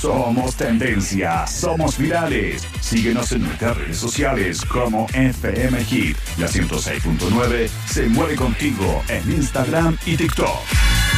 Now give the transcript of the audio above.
Somos tendencia, somos virales. Síguenos en nuestras redes sociales como FM Hit. La 106.9 se mueve contigo en Instagram y TikTok.